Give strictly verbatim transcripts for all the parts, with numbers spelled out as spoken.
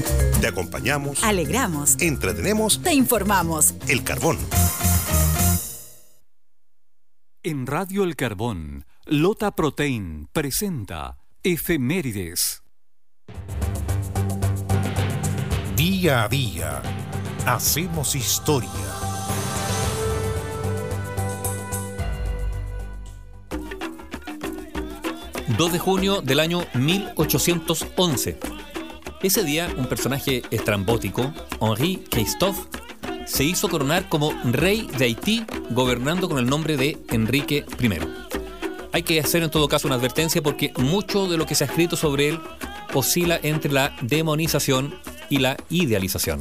Te acompañamos, alegramos, entretenemos, te informamos. El Carbón. En Radio El Carbón, Lota Protein presenta Efemérides. Día a día, hacemos historia. dos de junio del año mil ochocientos once. Ese día, un personaje estrambótico, Henri Christophe, se hizo coronar como rey de Haití, gobernando con el nombre de Enrique primero. Hay que hacer en todo caso una advertencia porque mucho de lo que se ha escrito sobre él oscila entre la demonización y la idealización.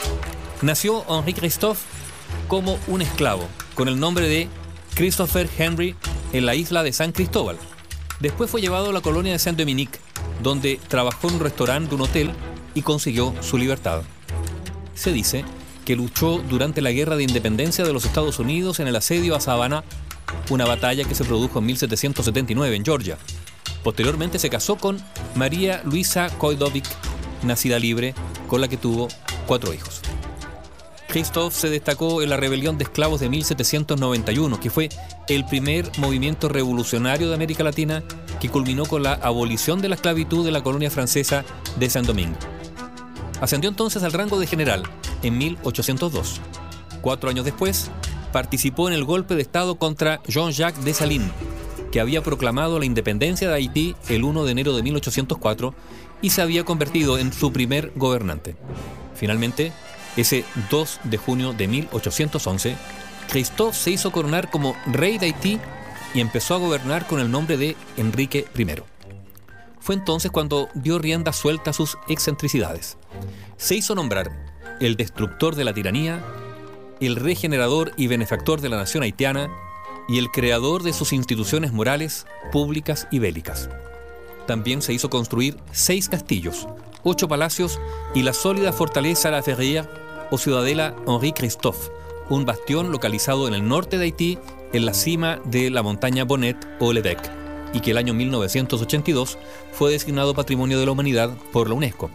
Nació Henri Christophe como un esclavo, con el nombre de Christopher Henry, en la isla de San Cristóbal. Después fue llevado a la colonia de Saint-Dominique, donde trabajó en un restaurante de un hotel y consiguió su libertad. Se dice que luchó durante la Guerra de Independencia de los Estados Unidos en el asedio a Savannah, una batalla que se produjo en mil setecientos setenta y nueve en Georgia. Posteriormente se casó con María Luisa Koidovic, nacida libre, con la que tuvo cuatro hijos. Christophe se destacó en la rebelión de esclavos de mil setecientos noventa y uno, que fue el primer movimiento revolucionario de América Latina que culminó con la abolición de la esclavitud de la colonia francesa de Saint-Domingue. Ascendió entonces al rango de general en mil ochocientos dos. Cuatro años después, participó en el golpe de Estado contra Jean-Jacques Dessalines, que había proclamado la independencia de Haití el primero de enero de mil ochocientos cuatro y se había convertido en su primer gobernante. Finalmente, ese dos de junio de mil ochocientos once, Christophe se hizo coronar como rey de Haití y empezó a gobernar con el nombre de Enrique primero. Fue entonces cuando dio rienda suelta a sus excentricidades. Se hizo nombrar el destructor de la tiranía, el regenerador y benefactor de la nación haitiana y el creador de sus instituciones morales, públicas y bélicas. También se hizo construir seis castillos, ocho palacios y la sólida fortaleza La Ferrière o ciudadela Henri Christophe, un bastión localizado en el norte de Haití, en la cima de la montaña Bonnet o Lebec, y que el año mil novecientos ochenta y dos fue designado Patrimonio de la Humanidad por la UNESCO.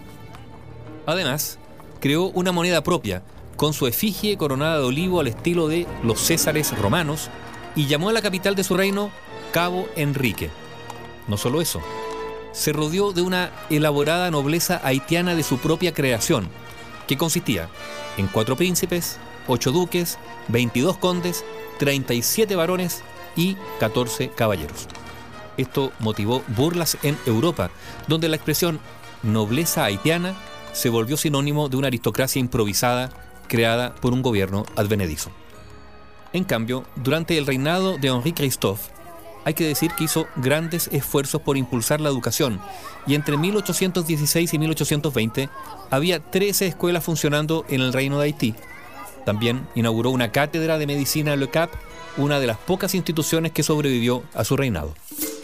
Además, creó una moneda propia, con su efigie coronada de olivo al estilo de los Césares romanos, y llamó a la capital de su reino Cabo Enrique. No solo eso, se rodeó de una elaborada nobleza haitiana de su propia creación, que consistía en cuatro príncipes, ocho duques, veintidós condes, treinta y siete varones y catorce caballeros. Esto motivó burlas en Europa, donde la expresión nobleza haitiana se volvió sinónimo de una aristocracia improvisada creada por un gobierno advenedizo. En cambio, durante el reinado de Henri Christophe, hay que decir que hizo grandes esfuerzos por impulsar la educación, y entre mil ochocientos dieciséis y mil ochocientos veinte había trece escuelas funcionando en el reino de Haití. También inauguró una cátedra de medicina en Le Cap, una de las pocas instituciones que sobrevivió a su reinado.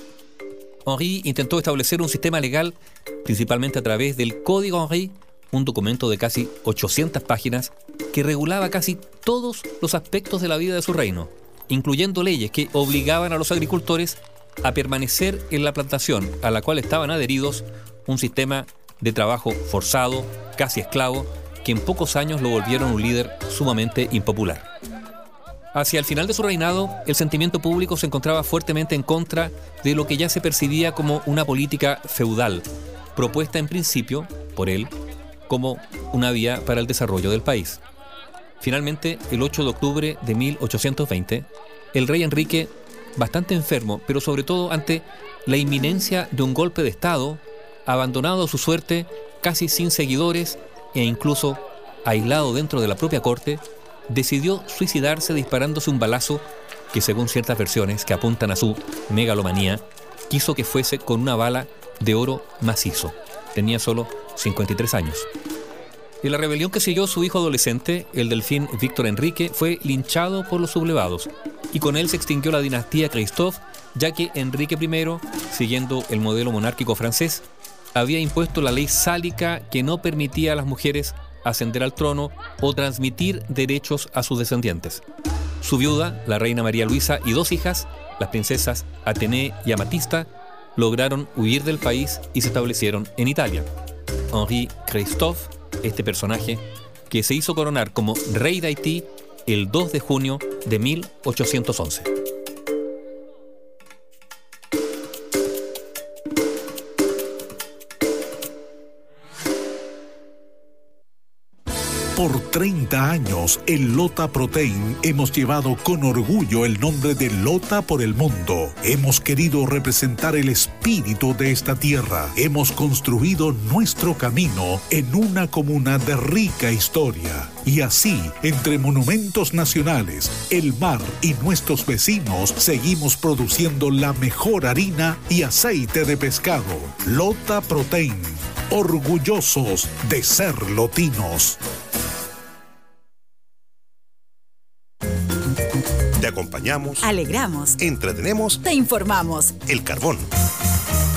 Henri intentó establecer un sistema legal, principalmente a través del Código Henri, un documento de casi ochocientas páginas que regulaba casi todos los aspectos de la vida de su reino, incluyendo leyes que obligaban a los agricultores a permanecer en la plantación a la cual estaban adheridos, un sistema de trabajo forzado, casi esclavo, que en pocos años lo volvieron un líder sumamente impopular. Hacia el final de su reinado, el sentimiento público se encontraba fuertemente en contra de lo que ya se percibía como una política feudal, propuesta en principio por él como una vía para el desarrollo del país. Finalmente, el ocho de octubre de mil ochocientos veinte, el rey Enrique, bastante enfermo, pero sobre todo ante la inminencia de un golpe de Estado, abandonado a su suerte, casi sin seguidores e incluso aislado dentro de la propia corte, decidió suicidarse disparándose un balazo que, según ciertas versiones que apuntan a su megalomanía, quiso que fuese con una bala de oro macizo. Tenía solo cincuenta y tres años. En la rebelión que siguió, su hijo adolescente, el delfín Víctor Enrique, fue linchado por los sublevados, y con él se extinguió la dinastía Christophe, ya que Enrique primero, siguiendo el modelo monárquico francés, había impuesto la ley sálica que no permitía a las mujeres ascender al trono o transmitir derechos a sus descendientes. Su viuda, la reina María Luisa, y dos hijas, las princesas Atenea y Amatista, lograron huir del país y se establecieron en Italia. Henri Christophe, este personaje que se hizo coronar como rey de Haití el dos de junio de mil ochocientos once. Por treinta años, en Lota Protein hemos llevado con orgullo el nombre de Lota por el mundo. Hemos querido representar el espíritu de esta tierra. Hemos construido nuestro camino en una comuna de rica historia. Y así, entre monumentos nacionales, el mar y nuestros vecinos, seguimos produciendo la mejor harina y aceite de pescado. Lota Protein, orgullosos de ser lotinos. Te acompañamos, alegramos, entretenemos, te informamos. El Carbón.